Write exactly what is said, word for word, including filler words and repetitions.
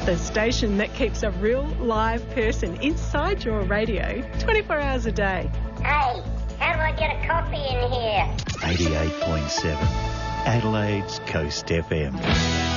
The station that keeps a real live person inside your radio twenty-four hours a day. Hey, how do I get a coffee in here? eighty-eight point seven, Adelaide's Coast F M.